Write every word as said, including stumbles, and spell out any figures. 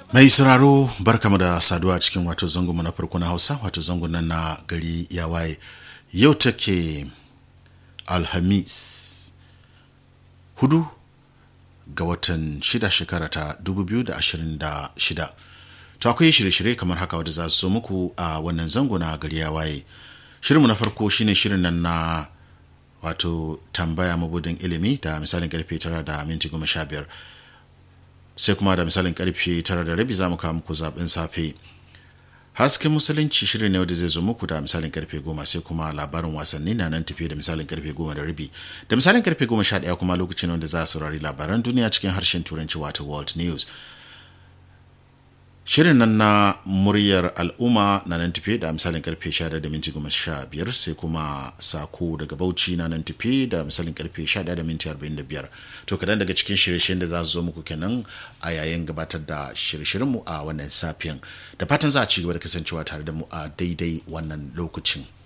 Mai sauraro barkamu da saduwa cikin wato zango na farko na Hausa wato zango nan na gari ya waye. Yau take Alhamis hudu ga watan shida shekara ta dubu biyu da ashirin da shida. To akwai shirye-shirye kamar haka wadda za su so muku a wannan zango na gari ya waye. Shirinmu na farko shine shirin nan na wato tambaya mabudin ilimi da misalin karfe tara da minti goma sha biyar. Sai kuma da misalin karfe tara da rabi za mu kawo muku zaɓen safe. Hasken musulunci shirin ne wanda zai zo muku da misalin karfe goma, sai kuma labarin wasanni na nan tafiye da misalin karfe goma da rabi. Da misalin karfe goma sha ɗaya kuma lokacin wanda za a saurari labaran duniya cikin harshen turanci wato World News. Shirin nan na muryar al'umma na nan tafiye da misalin karfe sha ɗaya da minti goma sha biyar, sai kuma sako daga Bauchi na nan tafiye da misalin karfe sha ɗaya da minti arba'in da biyar. To kadan daga cikin shirye-shiryen da za su zo muku kenan a yayin gabatar da shirye-shiryenmu a wannan safiyan. Da fatan za a ci gaba da kasancewa tare da mu a daidai wannan lokacin.